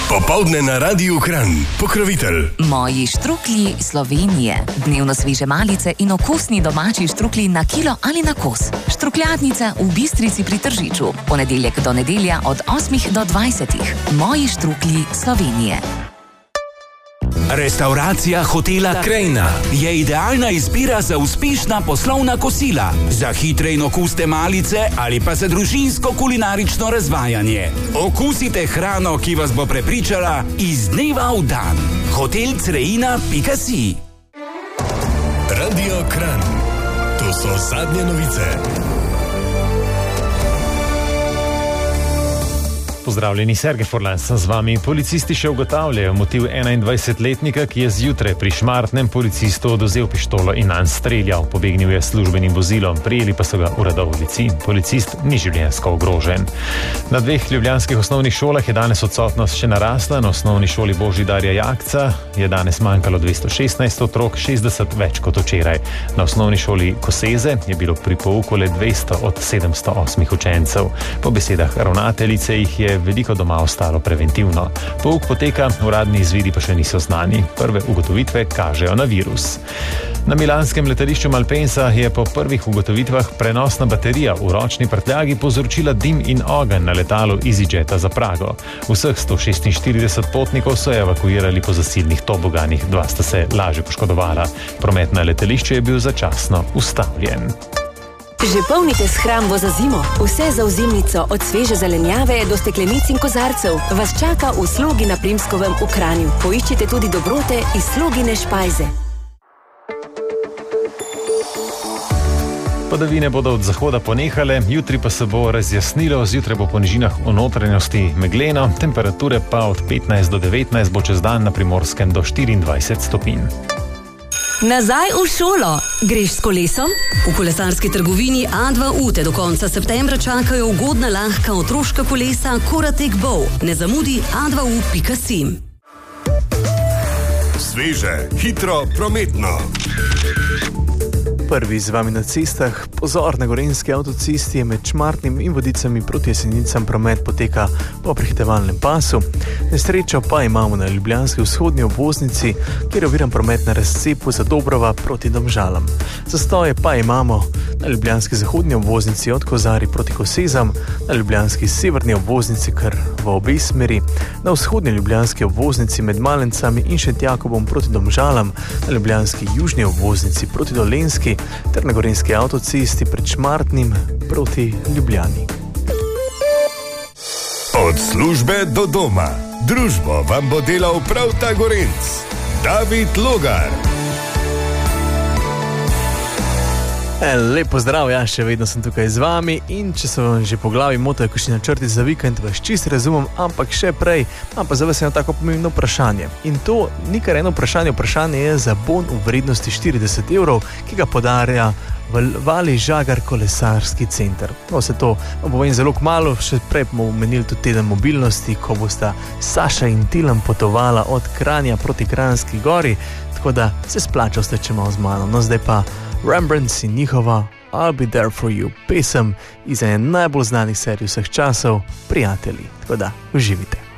Popoldne na Radiu Kranj. Pokrovitelj. Moji štruklji Slovenije. Dnevno sveže malice in okusni domači štruklji na kilo ali na kos. Štrukljatnica v Bistrici pri Tržiču. Ponedeljek do nedelja od 8 do 20. Moji štruklji Slovenije. Restauracija hotela Krajina je idealna izbira za uspešna poslovna kosila, za hitre in okuste malice ali pa za družinsko kulinarično razvajanje. Okusite hrano, ki vas bo prepričala iz dneva v dan. hotelcreina.si. Radio Kranj. To so zadnje novice. Pozdravljeni, Sergej Forlan sem z vami. Policisti še ugotavljajo motiv 21-letnika, ki je zjutraj pri Šmartnem policistu odvzel pištolo in nanj streljal. Pobegnil je s službenim vozilom, prijeli pa so ga uradovnici. Policist ni življenjsko ogrožen. Na 2 ljubljanskih osnovnih šolah je danes odsotnost še narasla. Na osnovni šoli Božidarja Jakca je danes manjkalo 216 otrok, 60 več kot včeraj. Na osnovni šoli Koseze je bilo pri pouku le 200 od 708 učencev. Po besedah ravnateljice jih je veliko doma ostalo preventivno. Pouk poteka, uradni izvidi pa še niso znani. Prve ugotovitve kažejo na virus. Na milanskem letališču Malpensa je po prvih ugotovitvah prenosna baterija v ročni prtljagi povzročila dim in ogenj na letalu EasyJeta za Prago. Vseh 146 potnikov so evakuirali po zasilnih toboganih, 2 sta se lažje poškodovala. Promet na letališču je bil začasno ustavljen. Že polnite shrambo za zimo. Vse za ozimnico, od sveže zelenjave do steklenic in kozarcev, vas čaka v Slogi na Primskovem v Kranju. Poiščite tudi dobrote iz Slogine špajze. Padavine bodo od zahoda ponehale, jutri pa se bo razjasnilo, zjutraj bo po nižinah v notranjosti megleno, temperature pa od 15 do 19 bo čez dan na Primorskem do 24 stopinj. Nazaj v šolo. Greš s kolesom? V kolesarski trgovini A2U te do konca septembra čakajo ugodna lahka otroška kolesa Koratek Bow. Ne zamudi a2u.si. Sveže, hitro, prometno. Prvi z vami na cestah. Pozor, na gorenjski avtocesti je med Šmartnim in Vodicami proti Jesenicam promet poteka po prehitevalnem pasu. Nesrečo pa imamo na ljubljanski vzhodni obvoznici, kjer je oviran promet na razcepu za Dobrova proti Domžalam. Zastoje pa imamo na ljubljanski zahodni obvoznici od Kozari proti Kosezam, na ljubljanski severni obvoznici kar v obe smeri, na vzhodni ljubljanski obvoznici med Malencami in Šentjakobom proti Domžalam, na ljubljanski južni obvoznici proti Dolenjski ter na gorenjski avtocesti pred Šmartnim proti Ljubljani. Od službe do doma. Družbo vam bo delal prav ta Gorenc. David Logar. Lepo zdrav, ja, še vedno sem tukaj z vami in če se vam že po glavi motajo kakšni načrti za vikend, vas čisto razumem, ampak še prej, pa za vas eno tako pomembno vprašanje. In to ni kar eno vprašanje je za bon v vrednosti 40 evrov, ki ga podarja Vali Žagar kolesarski center. No, se to vam povem zelo kmalu, še prej bomo omenili tudi teden mobilnosti, ko bosta Saša in Tilan potovala od Kranja proti Kranjski gori, tako da se splača ostati malo z mano. No, zdaj pa Rembrandts in njihova I'll Be There For You, pesem iz ene najbolj znanih serij vseh časov, Prijatelji. Tako da, uživite.